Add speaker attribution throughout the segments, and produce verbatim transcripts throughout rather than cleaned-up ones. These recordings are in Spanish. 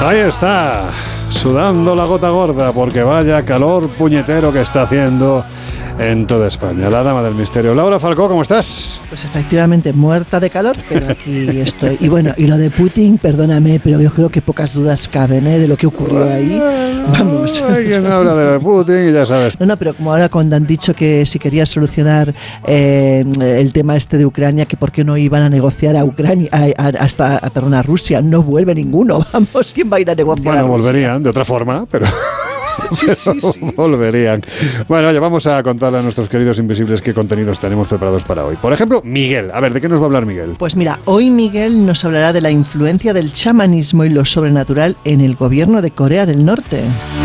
Speaker 1: Ahí está, sudando la gota gorda, porque vaya calor puñetero que está haciendo en toda España. La dama del misterio. Laura Falcó, ¿cómo estás?
Speaker 2: Pues efectivamente, muerta de calor, pero aquí estoy. Y bueno, y lo de Putin, perdóname, pero yo creo que pocas dudas caben, ¿eh? De lo que ocurrió ahí. Vamos.
Speaker 1: Hay quien habla de Putin y ya sabes.
Speaker 2: No, no, pero como ahora cuando han dicho que si quería solucionar eh, el tema este de Ucrania, que por qué no iban a negociar a Ucrania, a, a, hasta, a, perdón, a Rusia, no vuelve ninguno. Vamos, ¿quién va a ir a negociar?
Speaker 1: Bueno,
Speaker 2: a Rusia?
Speaker 1: volverían de otra forma, pero...
Speaker 2: Sí, sí, sí.
Speaker 1: Volverían. Bueno, oye, vamos a contarle a nuestros queridos invisibles qué contenidos tenemos preparados para hoy. Por ejemplo, Miguel. A ver, ¿de qué nos va a hablar Miguel?
Speaker 2: Pues mira, hoy Miguel nos hablará de la influencia del chamanismo y lo sobrenatural en el gobierno de Corea del Norte.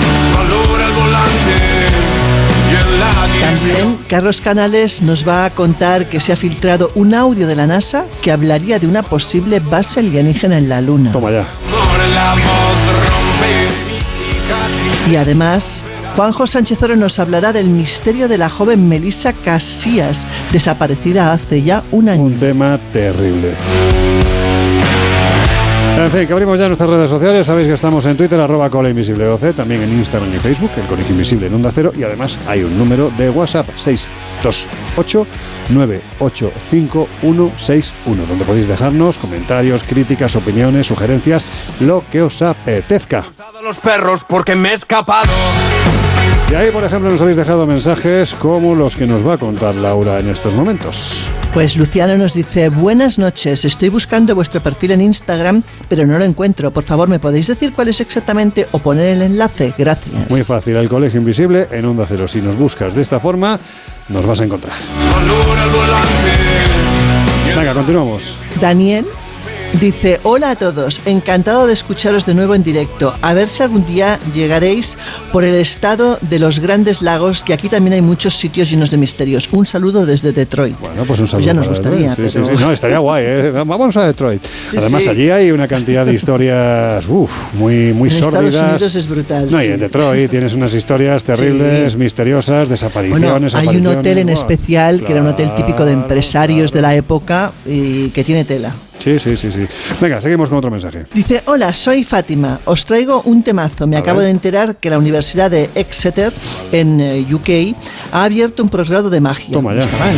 Speaker 2: También Carlos Canales nos va a contar que se ha filtrado un audio de la NASA que hablaría de una posible base alienígena en la Luna.
Speaker 1: Toma ya.
Speaker 2: Y además, Juanjo Sánchez Oro nos hablará del misterio de la joven Melissa Casillas, desaparecida hace ya un año.
Speaker 1: Un tema terrible. En fin, que abrimos ya nuestras redes sociales. Sabéis que estamos en Twitter, arroba coleinvisibleoc, también en Instagram y Facebook, el Colegio Invisible en Onda Cero, y además hay un número de WhatsApp, seis dos ocho nueve ocho cinco uno seis uno, donde podéis dejarnos comentarios, críticas, opiniones, sugerencias, lo que os apetezca.
Speaker 3: Los perros porque me he escapado.
Speaker 1: Y ahí, por ejemplo, nos habéis dejado mensajes como los que nos va a contar Laura en estos momentos.
Speaker 2: Pues Luciano nos dice: buenas noches, estoy buscando vuestro perfil en Instagram, pero no lo encuentro. Por favor, ¿me podéis decir cuál es exactamente o poner el enlace? Gracias.
Speaker 1: Muy fácil, el Colegio Invisible en Onda Cero. Si nos buscas de esta forma, nos vas a encontrar. Venga, continuamos.
Speaker 2: Daniel dice: hola a todos, encantado de escucharos de nuevo en directo. A ver si algún día llegaréis por el estado de los Grandes Lagos, que aquí también hay muchos sitios llenos de misterios. Un saludo desde Detroit.
Speaker 1: Bueno, pues un saludo.
Speaker 2: Pues ya nos gustaría.
Speaker 1: Sí,
Speaker 2: pero...
Speaker 1: sí, sí, no, estaría guay, ¿eh? Vamos a Detroit.
Speaker 2: Sí,
Speaker 1: Además,
Speaker 2: sí.
Speaker 1: allí hay una cantidad de historias uf, muy, muy
Speaker 2: en
Speaker 1: sórdidas.
Speaker 2: Estados Unidos es brutal.
Speaker 1: No,
Speaker 2: sí.
Speaker 1: y en Detroit tienes unas historias terribles, sí. misteriosas, desapariciones.
Speaker 2: Bueno, hay un hotel en
Speaker 1: wow.
Speaker 2: especial,
Speaker 1: claro,
Speaker 2: que era un hotel típico de empresarios
Speaker 1: claro.
Speaker 2: de la época y que tiene tela.
Speaker 1: Sí, sí, sí, sí. Venga, seguimos con otro mensaje.
Speaker 2: Dice: hola, soy Fátima, os traigo un temazo. Me
Speaker 1: A
Speaker 2: acabo
Speaker 1: ver.
Speaker 2: de enterar que la Universidad de Exeter, en eh, U K, ha abierto un posgrado de magia.
Speaker 1: Toma ya.
Speaker 2: Está mal.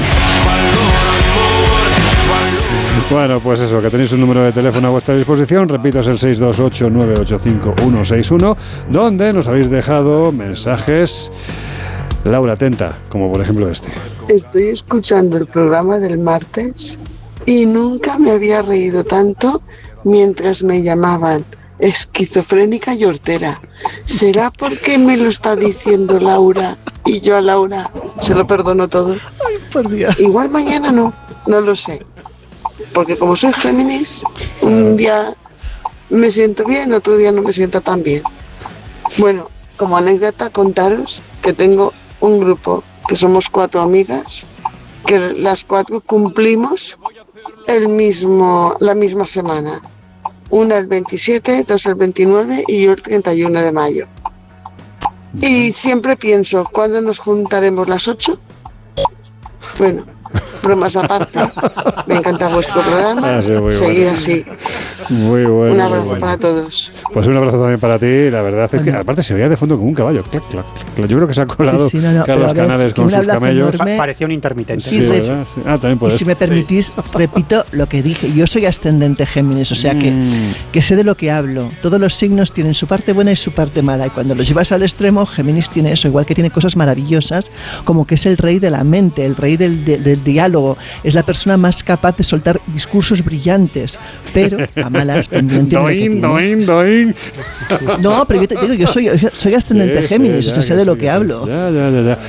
Speaker 1: Bueno, pues eso, que tenéis un número de teléfono a vuestra disposición, repito, es el seis dos ocho nueve ocho cinco uno seis uno, donde nos habéis dejado mensajes, Laura, atenta, como por ejemplo este.
Speaker 4: Estoy escuchando el programa del martes y nunca me había reído tanto mientras me llamaban esquizofrénica y hortera. ¿Será porque me lo está diciendo Laura y yo a Laura se lo perdono todo?
Speaker 2: Ay, por Dios.
Speaker 4: Igual mañana no, no lo sé. Porque como soy Géminis, un día me siento bien, otro día no me siento tan bien. Bueno, como anécdota contaros que tengo un grupo, que somos cuatro amigas, que las cuatro cumplimos el mismo, la misma semana. Una el veintisiete, dos el veintinueve y yo el treinta y uno de mayo. Y siempre pienso, ¿cuándo nos juntaremos las ocho? Bueno, bromas aparte, me encanta vuestro programa,
Speaker 1: Ah, sí, muy
Speaker 4: seguir
Speaker 1: bueno.
Speaker 4: así.
Speaker 1: Muy bueno.
Speaker 4: Un abrazo
Speaker 1: muy bueno.
Speaker 4: para todos.
Speaker 1: Pues un abrazo también para ti. La verdad es que,
Speaker 2: Bueno.
Speaker 1: aparte, se oía de fondo como un caballo. Clac, clac, clac. Yo creo que se ha colado
Speaker 2: Sí, sí, no, no, pero
Speaker 1: Carlos
Speaker 2: a ver,
Speaker 1: Canales
Speaker 2: que
Speaker 1: con
Speaker 2: un
Speaker 1: sus
Speaker 2: abrazo
Speaker 1: camellos.
Speaker 2: enorme.
Speaker 5: Parecía un intermitente.
Speaker 1: Sí,
Speaker 2: Y re-
Speaker 1: ¿verdad? Sí. Ah, también
Speaker 2: Y
Speaker 1: puedes.
Speaker 2: si me permitís, repito lo que dije. Yo soy ascendente Géminis, o sea que,
Speaker 1: Mm.
Speaker 2: que sé de lo que hablo. Todos los signos tienen su parte buena y su parte mala. Y cuando los llevas al extremo, Géminis tiene eso, igual que tiene cosas maravillosas, como que es el rey de la mente, el rey del, de- del diálogo. Es la persona más capaz de soltar discursos brillantes, pero a malas también tiene lo que
Speaker 1: Doin,
Speaker 2: tiene.
Speaker 1: doin, doin.
Speaker 2: No, pero yo te digo, yo soy, soy ascendente
Speaker 1: Sí,
Speaker 2: Géminis,
Speaker 1: sí,
Speaker 2: o sea,
Speaker 1: ya,
Speaker 2: sé de
Speaker 1: sí,
Speaker 2: lo que
Speaker 1: sí.
Speaker 2: hablo.
Speaker 1: Ya, ya, ya, ya.